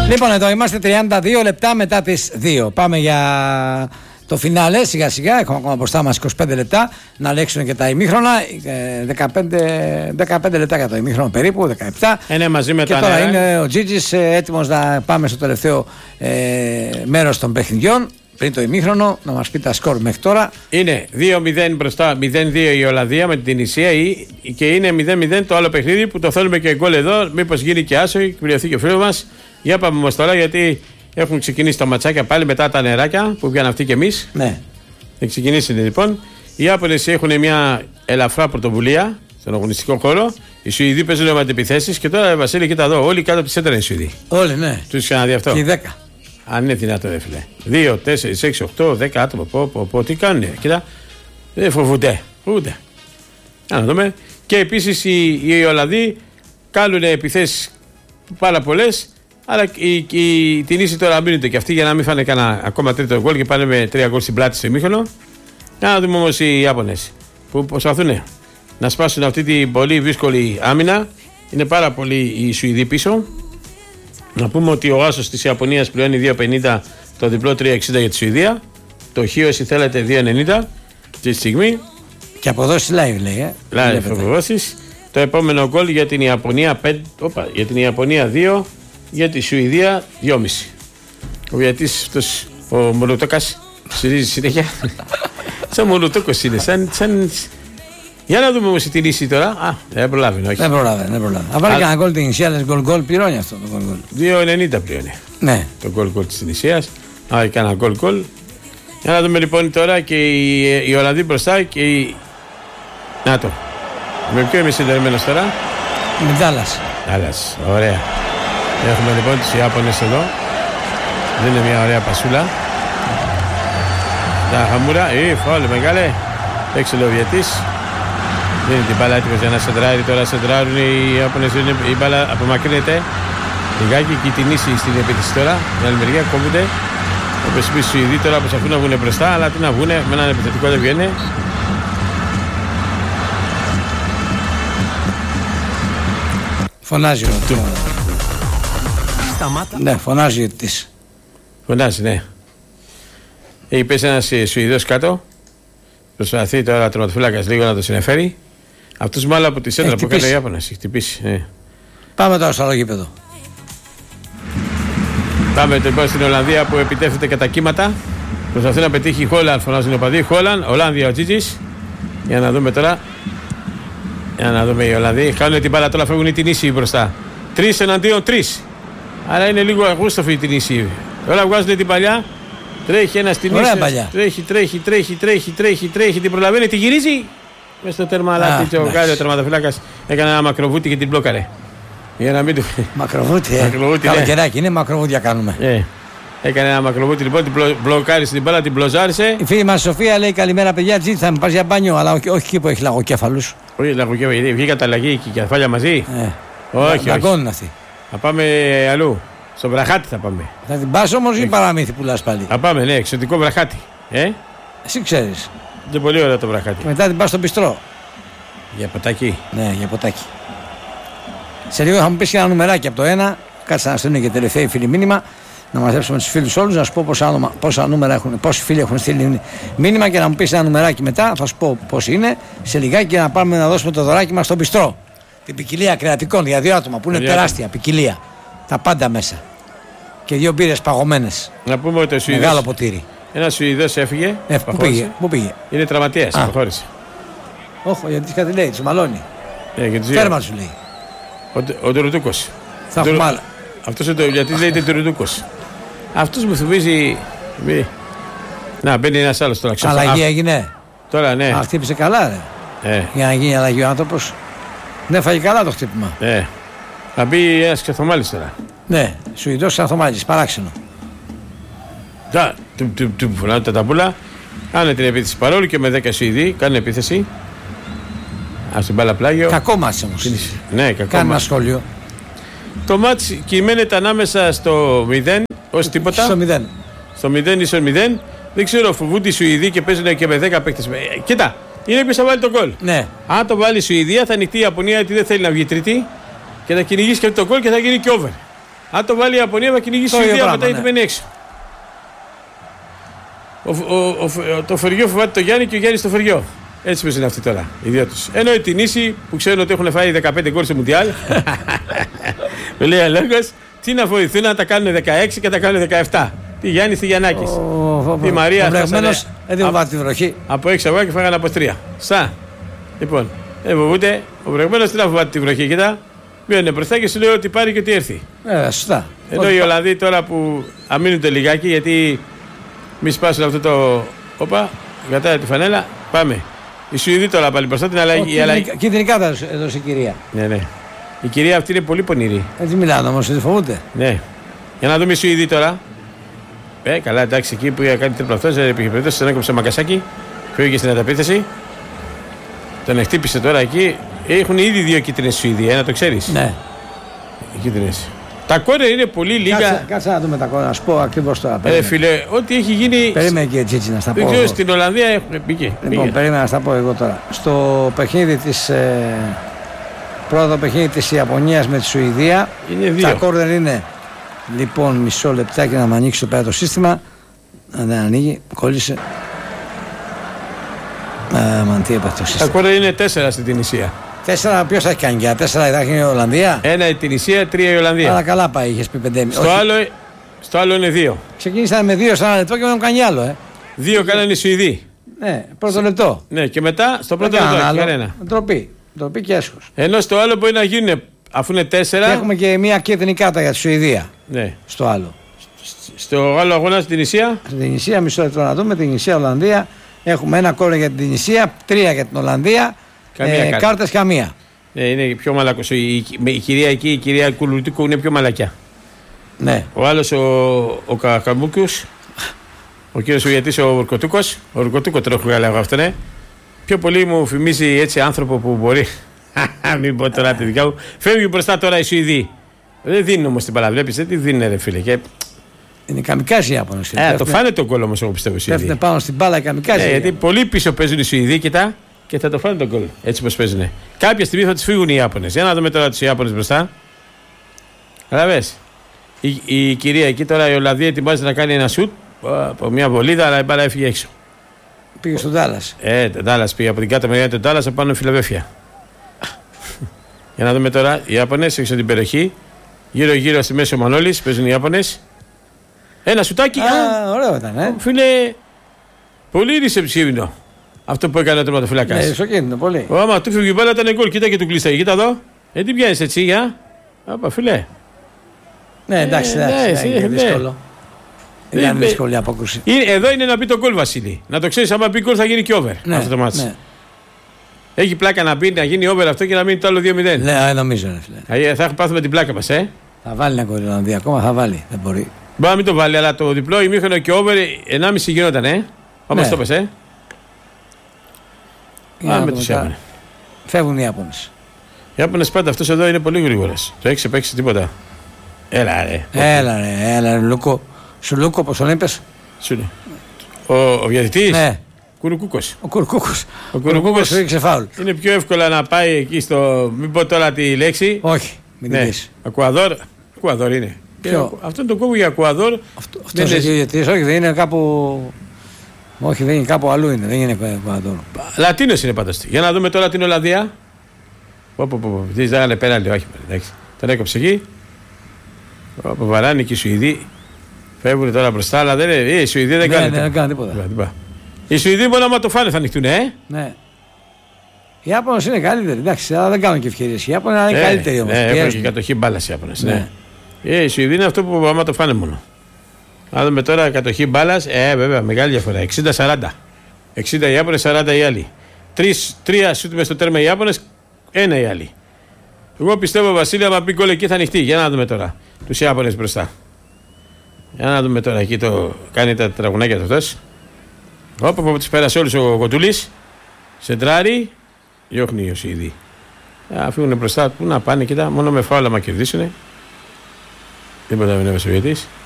Λοιπόν, εδώ είμαστε 32 λεπτά μετά τις 2. Πάμε για το φινάλε σιγά σιγά. Έχουμε ακόμα μπροστά μας 25 λεπτά να λέξουν και τα ημίχρονα. 15 λεπτά για το ημίχρονο περίπου, 17. Είναι μαζί με και τα τώρα είναι ο Τζίτζης έτοιμος να πάμε στο τελευταίο μέρος των παιχνιδιών. Πριν το ημίχρονο, να μας πει τα σκορ μέχρι τώρα. Είναι 2-0 μπροστά, 0-2 η Ολλανδία με την Τινησία και είναι 0-0 το άλλο παιχνίδι που το θέλουμε και γκολ εδώ. Μήπως γίνει και άσο, εκπληρωθεί και ο φίλος μας. Για πάμε όμως τώρα, γιατί έχουν ξεκινήσει τα ματσάκια πάλι μετά τα νεράκια που βγαίνουν αυτοί και εμείς. Ναι. Έχει ξεκινήσει λοιπόν. Οι Ιάπωνες έχουν μια ελαφρά πρωτοβουλία στον αγωνιστικό χώρο. Οι Σουηδοί παίζουν με αντιπιθέσεις και τώρα Βασίλη, κοίτα εδώ, όλοι κάτω από τη σέντρα είναι οι Σουηδοί. Όλοι, ναι. Τους ξαναδεί αυτό. Και οι 10. Αν είναι δυνατό, δε φίλε. 2, 4, 6, 8, 10 άτομα. Τι κάνουνε, κοίτα. Δεν φοβούνται. Να δούμε. Και επίσης οι Ολλανδοί κάνουν επιθέσεις πάρα πολλές. Αλλά η Τινήσοι τώρα μείνονται και αυτοί για να μην φάνε κανένα ακόμα τρίτο γκολ και πάνε με 3 γκολ στην πλάτη στο ημίχρονο. Να δούμε όμως οι Ιάπωνες που προσπαθούν να σπάσουν αυτή την πολύ δύσκολη άμυνα. Είναι πάρα πολύ οι Σουηδοί πίσω. Να πούμε ότι ο άσος της Ιαπωνίας πληρώνει 2,50, το διπλό 3,60 για τη Σουηδία. Το χείο, όσοι θέλετε, 2,90 τη στιγμή. Και αποδόσεις live λέει. Live αποδόσεις. Το επόμενο γκολ για την Ιαπωνία 5, για την Ιαπωνία 2, για τη Σουηδία 2,5. Ο βιατής αυτός, ο Μολοτόκας, ψηρίζει συνέχεια. Σαν Μολοτόκος είναι, σαν... Για να δούμε όμως η Τινήση τώρα. Δεν προλάβει, όχι. Δεν προλάβει. Αν βάλει κανένα γκολ την Τινησία, γκολ πληρώνει αυτό το γκολ. 2,90 πληρώνει. Ναι. Το γκολ της Τινησίας. Αν κάνα γκολ. Για να δούμε λοιπόν τώρα και οι Ολλανδοί μπροστά και οι... Να το. Με ποιο είμαι συνδεδεμένος τώρα? Με Ντάλλας. Ντάλλας, ωραία. Έχουμε λοιπόν τους Ιάπωνες εδώ. Δίνει μια ωραία πασούλα. Τα χαμούρα. Φόλ, μεγάλε. Έξω ο βιετής. Δίνει την μπάλα έτοιμος για να σεντράρει. Τώρα σεντράρουν οι Ιάπωνες. Η μπάλα απομακρύνεται λιγάκι και η Τινήση στην επίθεση τώρα. Την άλλη μεριά κόβονται. Όπως είπε οι Σουηδοί τώρα προσπαθούν να βγουν μπροστά. Αλλά τι να βγουν, με έναν επιθετικό δεν βγαίνει. Φωνάζει ο Ναι, φωνάζει ο της. Φωνάζει, ναι. Έχει πέσει ένας Σουηδός κάτω. Προσπαθεί τώρα ο τερματοφύλακας λίγο να το συνεφέρει. Αυτός μάλλον από τη σέντρα που κάνει ο Ιάπωνας. Έχει χτυπήσει. Ναι. Πάμε τώρα στο άλλο γήπεδο. Πάμε λοιπόν στην Ολλανδία που επιτέθεται κατά κύματα. Προσπαθεί να πετύχει η Χόλαν. Φωνάζουν ο παδί. Χόλαν, Ολλανδία ο Τζίτζης. Για να δούμε τώρα. Για να δούμε οι Ολλανδοί. Κάνουν την μπάλα τώρα, φεύγουν οι Τινήσοι μπροστά. 3 εναντίον 3. Άρα είναι λίγο αγούστοφοι οι Τινήσοι. Τώρα βγάζουν την παλιά. Τρέχει ένας Τινήσιος. Τρέχει. Την προλαβαίνει, τη γυρίζει. Μες στο τέρμα, αλλά ο Γκάλιο τερματοφύλακας έκανε ένα μακροβούτι και την μπλόκαρε. Για να μην του. Μακροβούτι, καλοκαιράκι είναι, μακροβούτια κάνουμε. Έκανε ένα μακροβούτι λοιπόν, την μπλοκάρισε την μπάλα, την μπλοζάρισε. Η φίλη μας Σοφία λέει καλημέρα παιδιά, Τζίτ, θα με πας για μπάνιο, αλλά όχι εκεί που έχει λαγοκέφαλους. Όχι λαγοκέφαλους, βγήκα τα αλλαγή και κεφάλια μαζί. Όχι. Δαγκώνουν αυτοί. Θα πάμε αλλού. Στο βραχάτι θα πάμε. Θα την πας όμως ή παραμύθι που λες πάλι? Θα πάμε, ναι, εξωτικό βραχάτι. Εσύ ξέρεις. Είναι πολύ ωραίο το βραχάτι. Και μετά την πας στο μπιστρό. Για ποτάκι. Ναι, για ποτάκι. Σε λίγο θα μου πεις και ένα νουμεράκι από το 1. Κάτσε να στείλουν και τελευταίοι φίλοι μήνυμα. Να μαζέψουμε τους φίλους όλους, να σου πω πόσα νούμερα έχουν, πόσοι φίλοι έχουν στείλει μήνυμα και να μου πεις ένα νουμεράκι μετά. Θα σου πω πώς είναι. Σε λιγάκι και να πάμε να δώσουμε το δωράκι μας στο μπιστρό. Την ποικιλία κρεατικών για 2 άτομα που είναι τεράστια ποικιλία. Τα πάντα μέσα. Και 2 μπύρες παγωμένες. Να πούμε ότι ο Σουηδός. Μεγάλο ποτήρι. Ένας Σουηδός έφυγε. Πού πήγε? Είναι τραυματίας. Αποχώρησε. Όχι, γιατί κάτι λέει, του μαλώνει. Τέρμα σου λέει. Ο Τουρτούκος. Θα έχουμε άλλα. Αυτός γιατί λέγεται Τουρτούκος. Αυτός μου θυμίζει. Να μπαίνει ένας άλλος τώρα. Αλλαγή έγινε. Τώρα ναι. Χτύπησε καλά, ρε. Για να γίνει αλλαγή ο άνθρωπος. Ναι, φάγει καλά το χτύπημα. Θα μπει ένας Ξανθομάλης τώρα. Ναι, Σουηδός Ξανθομάλης, παράξενο. Του φωνάνε τα ταμπούλα. Κάνε την επίθεση παρόλο και με 10 Σουηδοί. Κάνε επίθεση. Ας την μπάλα πλάγιο. Κακό μάτς όμως. Ναι, κακό. Κάνε ένα σχόλιο. Το μάτς κυμαίνεται ανάμεσα στο 0 ως τίποτα. Στο 0. Στο 0 ή στο 0. Δεν ξέρω, φοβούνται οι Σουηδοί και παίζουν και με 10 παίκτες. Κοίτα, είναι ποιος θα βάλει τον γκολ. Ναι. Αν το βάλει η Σουηδία θα ανοιχτεί η Ιαπωνία γιατί δεν θέλει να βγει τρίτη και θα κυνηγήσει και το γκολ και θα γίνει και over. Αν το βάλει η Ιαπωνία θα κυνηγήσει η Σουηδία μετά γιατί μένει έξω. Το Φωριό φοβάται το Γιάννη και ο Γιάννης το Φωριό. Έτσι πως είναι αυτή τώρα, οι δύο τους. Ενώ οι Τινήσοι που ξέρουν ότι έχουν φάει 15 γκολ στο Μουντιάλ, με λέει ο λόγος, τι να βοηθούν να τα κάνουν 16 και τα κάνουν 17. Τι Γιάννης, τι Γιαννάκης. Τη Μαρία φτάσανε τη βροχή. Από 6 αγώνα και φάγανε από 3. Λοιπόν, δεν φοβούνται. Ο προηγούμενος τι να φοβάται τη βροχή. Κοίτα, μειώνε μπροστά και σου λέει ότι πάρει και ότι έρθει. Σωστά. Ενώ οι Ολλανδοί τώρα που αμήνονται λιγάκι γιατί μη σπάσουν αυτό το. Όπα, κατά τη φανέλα, πάμε. Η Σουηδοί τώρα πάλι μπροστά την αλλαγή. Κίτρινη κάρτα έδωσε η κυρία. Ναι. Η κυρία αυτή είναι πολύ πονηρή. Έτσι μιλάνε όμως, δεν φοβούνται. Ναι. Για να δούμε οι Σουηδοί τώρα. Καλά, εντάξει, εκεί που είχε κάνει τρίπλα αυτό, δεν υπήρχε περίπτωση. Τον έκοψε Μακασάκι, φύγε στην ανταπίθεση. Τον χτύπησε τώρα εκεί. Έχουν ήδη 2 κίτρινες Σουηδοί, να το ξέρεις. Ναι. Οι κίτρινες. Τα κόρνερ είναι πολύ λίγα. Κάτσε να δούμε τα κόρνερ, να σου πω ακριβώς τώρα. Φίλε, ό,τι έχει γίνει. Περίμενε και έτσι να στα πω. Δεν ξέρω, στην Ολλανδία έχουν πήγε. Λοιπόν, περίμενα να στα πω εγώ τώρα. Στο παιχνίδι της. Πρώτο παιχνίδι της Ιαπωνίας με τη Σουηδία. Τα κόρνερ είναι. Λοιπόν, μισό λεπτάκι να μου ανοίξει το πέρα το σύστημα. Αν δεν ανοίγει, κόλλησε. Τι έπαθε το σύστημα. Τα κόρνερ είναι 4 στην Τινησία. 4, ποιος θα έχει κάνει για 4, θα έχει η Ολλανδία. 1 η Τινησία, 3 η Ολλανδία. Αλλά καλά πάει, είχες πει 5,5. Στο άλλο είναι 2. Ξεκίνησαν με 2 σε ένα λεπτό και δεν κάνει άλλο. 2 κάνανε οι Σουηδοί. Ναι, πρώτο λεπτό. Ναι, και μετά στο πρώτο λεπτό. Κανένα. Ντροπή και έσχος. Ενώ στο άλλο μπορεί να γίνουν, αφού είναι 4. Και έχουμε και μια κίτρινη κάρτα για τη Σουηδία. Ναι. Στο άλλο. Στο άλλο αγώνα στην Τινησία. Στην Τινησία, μισό λεπτό να δούμε. Την Τινησία-Ολλανδία. Έχουμε 1 κόρνερ για την Τινησία, 3 για την Ολλανδία. Κάρτες καμία. Ναι, είναι πιο μαλακός. Η κυρία εκεί, η κυρία Κουλουτίκου είναι πιο μαλακιά. Ναι. Ο άλλος ο Κακαμπούκιος, ο κύριος Ουιατής ο Ορκωτούκος. Ο Ορκωτούκο τρέχω καλά εγώ αυτό, ναι. Πιο πολύ μου θυμίζει έτσι άνθρωπο που μπορεί. Μην πω τώρα τη δικιά μου. Φεύγει μπροστά τώρα οι Σουηδοί. Δεν δίνουν όμως την μπάλα, βλέπεις, δεν τη δίνουν ρε φίλε. Και... Είναι καμικάζι οι Ιάπωνες. Το φάνε τον κόλλο όμως εγώ πιστεύω οι Σουηδοί. Πέφτουν πάνω στην μπάλα καμικάζι. Γιατί πολύ πίσω παίζουν οι Σουηδοί, κοιτά. Και θα το φάνε τον κόλ. Έτσι πως παίζουνε. Κάποια στιγμή θα τους φύγουν οι Ιάπωνες. Για να δούμε τώρα τους Ιάπωνες μπροστά. Καταλαβες. Η κυρία εκεί τώρα η Ολλανδία ετοιμάζεται να κάνει ένα σουτ από μια βολίδα, αλλά η μπάλα έφυγε έξω. Πήγε στον Ντάλλας. Τον Ντάλλας πήγε από την κάτω μεριά του Ντάλλας απάνω Φιλαδέλφια. Για να δούμε τώρα οι Ιάπωνες έξω την περιοχή. Γύρω-γύρω στη μέση ο Μανώλης παίζουν οι Ιάπωνες. Ένα σουτάκι. Ωραίο ήταν, Φίλε, πολύ ρησεψίβινο. Αυτό που έκανε ο τερματοφυλάκας. Ναι, ισοκίνητο, πολύ. Άμα του φύγει η μπάλα ήταν γκολ. Κοίτα και του κλείσταγε. Κοίτα εδώ. Τι πιάνεις έτσι, για. Απα, φίλε. Ναι, εντάξει, είναι δύσκολο. Είναι δύσκολη η απόκρουση. Εδώ είναι να μπει το γκολ, Βασίλη. Να το ξέρεις, άμα μπει γκολ θα γίνει και over. Ναι, αυτό το μάτι. Ναι. Έχει πλάκα να μπει, να γίνει over αυτό και να μείνει το άλλο 2-0. Ναι, νομίζω. Ναι. Θα πάθουμε την πλάκα μας, Θα βάλει ένα γκολ η Ολλανδία, ακόμα θα βάλει. Δεν μπορεί. Μπορεί να μην το βάλει, αλλά το διπλό ημίχρονο και over 1,5 γινόταν, Όπως το πες, Πάμε τους Ιάπωνες. Φεύγουν οι Ιάπωνες. Οι Ιάπωνες πάντα αυτός εδώ είναι πολύ γρήγορος. Το έχεις παίξει τίποτα. Έλα ρε. Λούκο. Σου Λούκο, πώς τον είπες. Ο διαιτητής. Ναι. Κουρουκούκος. Ο Κουρουκούκος. Ο Κουρουκούκος ρίξε φάουλ. Είναι πιο εύκολα να πάει εκεί στο. Μην πω τώρα τη λέξη. Όχι. Μην την πεις. Ακουαδόρ είναι. Αυτό είναι το κόβο για Ακουαδόρ. Αυτός ο διαιτητής, όχι, δεν είναι κάπου. Όχι, δεν είναι κάπου αλλού είναι. Δεν είναι Ακουαδόρ. Λατίνος είναι πάντως. Για να δούμε τώρα την Ολλανδία. Τι ζάγανε πέναλτι, όχι. Τον έκοψε εκεί. Ο Βαράνη και οι Σουηδοί φεύγουν τώρα μπροστά, αλλά οι Σουηδοί δεν κάνουν τίποτα. Οι Σουηδοί μόνο άμα το φάνε θα ανοιχτούν, Ναι. Οι Ιάπωνες είναι καλύτεροι, εντάξει, αλλά δεν κάνουν και ευκαιρίες. Οι Ιάπωνες είναι καλύτεροι όμως. Έχουν και κατοχή μπάλας οι Ιάπωνες. Ναι. Οι Σουηδοί είναι αυτό που άμα το φάνε μόνο. Αν δούμε τώρα κατοχή μπάλας, βέβαια μεγάλη διαφορά. 60-40. 60 οι Ιάπωνες, 40 οι άλλοι. 3 σούτ μες στο τέρμα οι Ιάπωνες, 1 οι άλλοι. Εγώ πιστεύω, Βασίλη, άμα μπει γκολ εκεί θα ανοιχτεί. Για να δούμε τώρα τους Ιάπωνες μπροστά. Για να δούμε τώρα εκεί το κάνει τα τραγουνάκια του αυτός. Όπου τους πέρασε όλους ο Κοτούλης. Σεντράρι, διώχνει ο Σουηδοί. Φύγουν μπροστά, πού να πάνε, κοίτα, μόνο με φάουλα μα κερδίσουνε. Τίποτα δεν έβασε ο Σοβιετής.